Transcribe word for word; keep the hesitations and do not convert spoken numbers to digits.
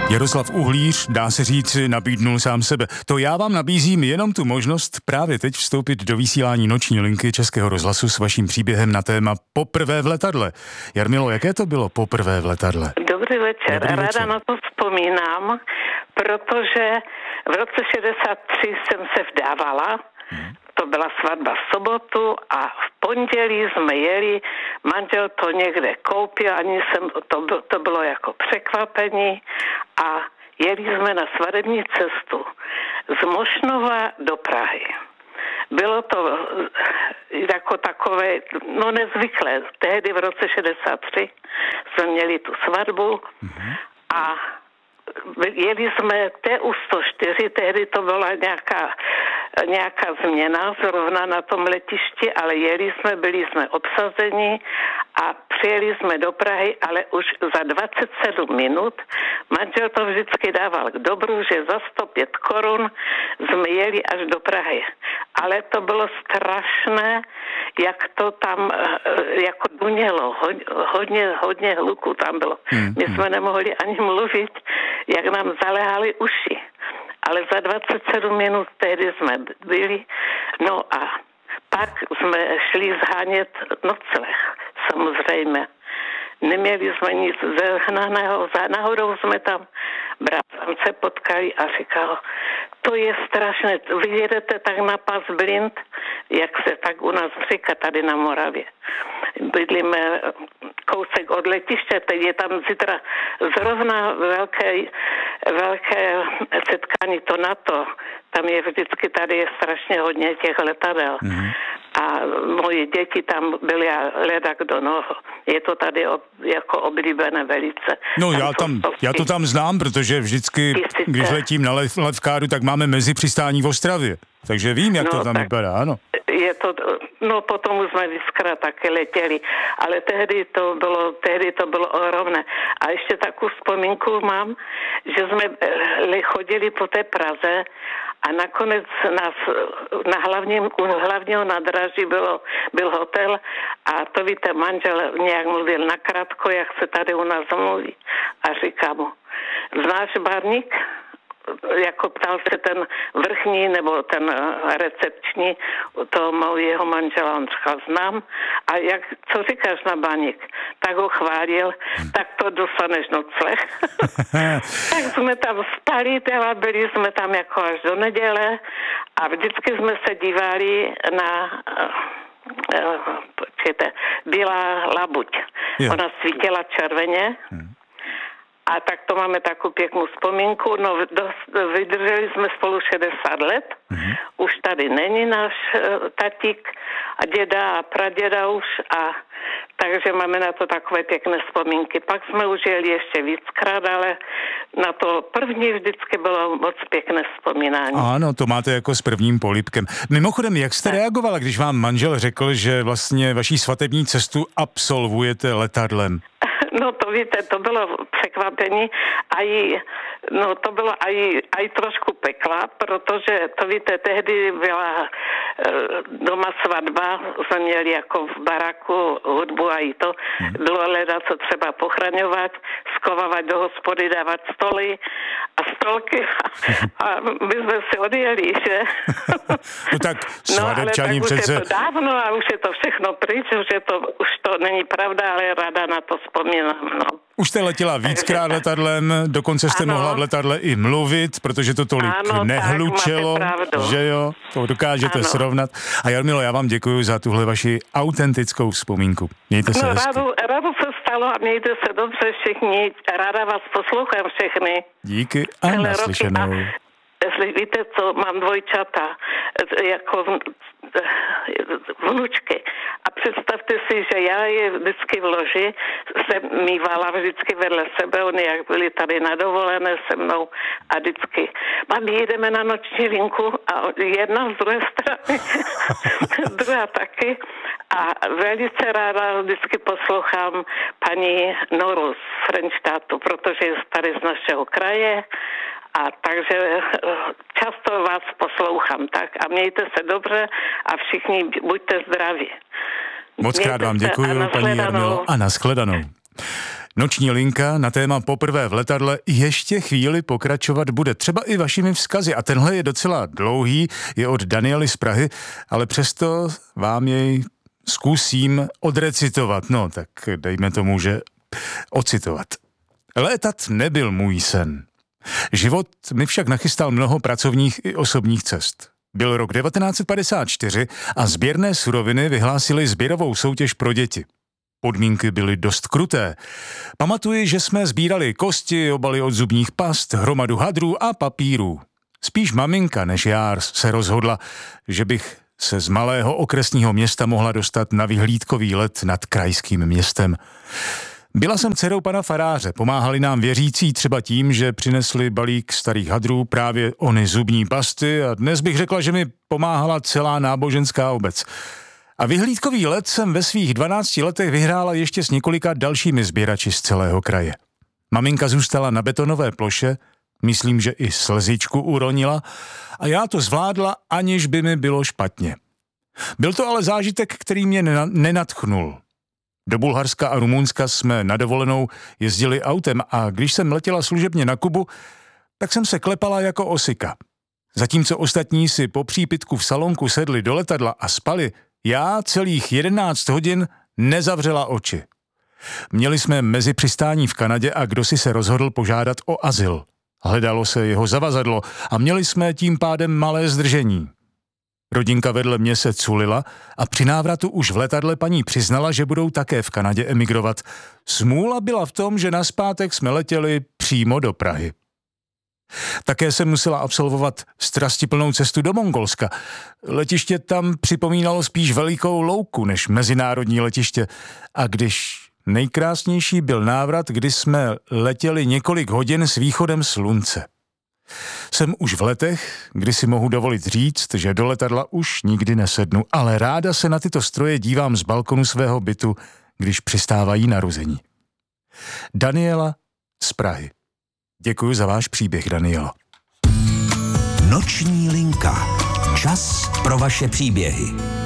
Jaroslav Uhlíř, dá se říct, nabídnul sám sebe. To já vám nabízím jenom tu možnost právě teď vstoupit do vysílání noční linky Českého rozhlasu s vaším příběhem na téma Poprvé v letadle. Jarmilo, jaké to bylo poprvé v letadle? Dobrý večer. Dobrý Ráda večer. na to vzpomínám, protože v roce šedesát tři jsem se vdávala. Hmm. To byla svatba v sobotu a v pondělí jsme jeli, manžel to někde koupil, ani jsem, to, to bylo jako překvapení a jeli jsme na svadební cestu z Mošnova do Prahy. Bylo to jako takové, no nezvyklé. Tehdy v roce šedesát tři jsme měli tu svatbu hmm. a jeli jsme T U sto čtyři, tehdy to byla nějaká, nějaká změna zrovna na tom letišti, ale jeli jsme, byli jsme obsazeni a přijeli jsme do Prahy, ale už za dvacet sedm minut. Manžel to vždycky dával k dobru, že za sto pět korun jsme jeli až do Prahy. Ale to bylo strašné, jak to tam jako dunělo. Hodně, hodně hluku tam bylo. My jsme nemohli ani mluvit, jak nám zaléhaly uši. Ale za dvacet sedm minut tehdy jsme byli. No a pak jsme šli zhánět nocleh, samozřejmě. Neměli jsme nic zehnaného. Náhodou jsme tam bratrance potkali a říkal, to je strašné, vy jedete tak na pas blind, jak se tak u nás říká tady na Moravě. Bydlíme kousek od letiště, teď je tam zítra zrovna velké, velké setkání to NATO. Tam je vždycky, tady je strašně hodně těch letadel. Mm-hmm. A moje děti tam byly a leda kdo, no, je to tady ob, jako oblíbené velice. No tam já, tam, já to tam znám, protože vždycky, když letím na lev, Levkáru, tak máme mezipřistání v Ostravě. Takže vím, jak no, to tam vypadá, ano. Je to, no potom jsme víckrát také letěli, ale tehdy to bylo, tehdy to bylo ohromné. A ještě takovou vzpomínku mám, že jsme chodili po té Praze a nakonec nás na hlavním, u hlavního nádraží bylo, byl hotel a to víte, manžel nějak mluvil nakrátko, jak se tady u nás mluví. A říká mu, znáš Barník? Jako ptal se ten vrchní nebo ten recepční toho jeho manžela, on říkal, znám. A jak, co říkáš na Baník? Tak ho chválil, tak to dostaneš nocleh. Tak jsme tam spali, teda byli jsme tam jako až do neděle a vždycky jsme se dívali na počkejte, Bílá labuť. Jo. Ona svítila červeně. Hmm. A tak to máme takovou pěknou vzpomínku. No, dost, vydrželi jsme spolu šedesát let. Mm-hmm. Už tady není náš uh, tatík a děda a praděda už. A takže máme na to takové pěkné vzpomínky. Pak jsme už jeli ještě víckrát, ale na to první vždycky bylo moc pěkné vzpomínání. Ano, to máte jako s prvním polibkem. Mimochodem, jak jste reagovala, když vám manžel řekl, že vlastně vaší svatební cestu absolvujete letadlem? No to víte, to bylo překvapení a i, no to bylo aj, aj trošku pekla, protože to víte, tehdy byla e, doma svatba, jsme měli jako v baraku hudbu a i to, hmm. bylo leda, co třeba pochraňovat, skovávat do hospody, dávat stoly a stolky a, a my jsme si odjeli, že? No tak svadebčaní no, ale tak přece... už je to dávno a už je to všechno pryč, už, je to, už to není pravda, ale ráda na to vzpomínám. No. Už jste letěla víckrát letadlem, dokonce jste ano. mohla v letadle i mluvit, protože to tolik ano, nehlučelo, že jo, to dokážete ano. srovnat. A Jarmilo, já vám děkuji za tuhle vaši autentickou vzpomínku. Mějte se no, hezky. Rádu, rádu se stalo a mějte se dobře všichni. Ráda vás poslouchám všechny. Díky a Celé naslyšenou. Jestli víte, co mám dvojčata, jako vnučky. A představte si, že já je vždycky v loži jsem mývala vždycky vedle sebe, oni jak byli tady na dovolené se mnou a vždycky, mami, jedeme na noční linku a jedna z druhé strany, druhá taky. A velice ráda vždycky poslouchám paní Noru z Frenštátu, protože je tady z našeho kraje. A takže často vás poslouchám, tak a mějte se dobře a všichni buďte zdraví. Moc krát vám děkuji, paní Jarmilo, a nashledanou. Noční linka na téma Poprvé v letadle ještě chvíli pokračovat bude. Třeba i vašimi vzkazy. A tenhle je docela dlouhý, je od Daniely z Prahy, ale přesto vám jej zkusím odrecitovat. No, tak dejme tomu, že ocitovat. Létat nebyl můj sen. Život mi však nachystal mnoho pracovních i osobních cest. Byl rok devatenáct set padesát čtyři a sběrné suroviny vyhlásily sběrovou soutěž pro děti. Podmínky byly dost kruté. Pamatuji, že jsme sbírali kosti, obaly od zubních past, hromadu hadrů a papírů. Spíš maminka než já se rozhodla, že bych se z malého okresního města mohla dostat na vyhlídkový let nad krajským městem. Byla jsem dcerou pana faráře, pomáhali nám věřící třeba tím, že přinesli balík starých hadrů, právě ony zubní pasty a dnes bych řekla, že mi pomáhala celá náboženská obec. A vyhlídkový let jsem ve svých dvanácti letech vyhrála ještě s několika dalšími sběrači z celého kraje. Maminka zůstala na betonové ploše, myslím, že i slzičku uronila a já to zvládla, aniž by mi bylo špatně. Byl to ale zážitek, který mě nenadchnul. Do Bulharska a Rumunska jsme na dovolenou jezdili autem a když jsem letěla služebně na Kubu, tak jsem se klepala jako osika. Zatímco ostatní si po přípitku v salonku sedli do letadla a spali, já celých jedenáct hodin nezavřela oči. Měli jsme mezi přistání v Kanadě a kdosi se rozhodl požádat o azyl. Hledalo se jeho zavazadlo a měli jsme tím pádem malé zdržení. Rodinka vedle mě se culila a při návratu už v letadle paní přiznala, že budou také v Kanadě emigrovat. Smůla byla v tom, že nazpátek jsme letěli přímo do Prahy. Také jsem musela absolvovat strastiplnou cestu do Mongolska. Letiště tam připomínalo spíš velikou louku než mezinárodní letiště. A když nejkrásnější byl návrat, kdy jsme letěli několik hodin s východem slunce. Jsem už v letech, kdy si mohu dovolit říct, že do letadla už nikdy nesednu, ale ráda se na tyto stroje dívám z balkonu svého bytu, když přistávají narození. Daniela z Prahy. Děkuji za váš příběh, Danielo. Noční linka. Čas pro vaše příběhy.